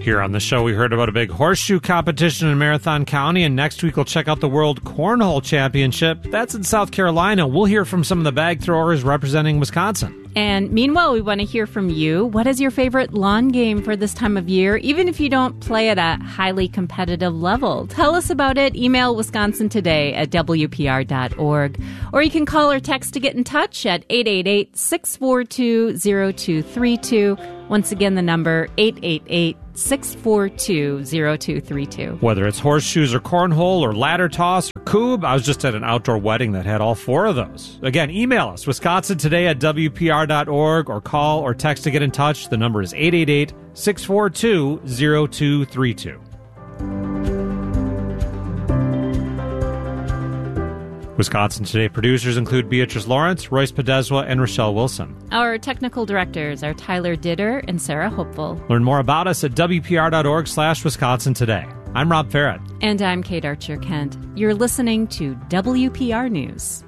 Here on the show, we heard about a big horseshoe competition in Marathon County, and next week we'll check out the World Cornhole Championship. That's in South Carolina. We'll hear from some of the bag throwers representing Wisconsin. And meanwhile, we want to hear from you. What is your favorite lawn game for this time of year, even if you don't play at a highly competitive level? Tell us about it. Email wisconsintoday@wpr.org. Or you can call or text to get in touch at 888-642-0232. Once again, the number 888-642-0232. Whether it's horseshoes or cornhole or ladder toss or coob, I was just at an outdoor wedding that had all four of those. Again, email us, wisconsintoday@wpr.org, or call or text to get in touch. The number is 888-642-0232. Wisconsin Today producers include Beatrice Lawrence, Royce Podeswa, and Rochelle Wilson. Our technical directors are Tyler Ditter and Sarah Hopeful. Learn more about us at wpr.org/Wisconsin Today. I'm Rob Farrett. And I'm Kate Archer-Kent. You're listening to WPR News.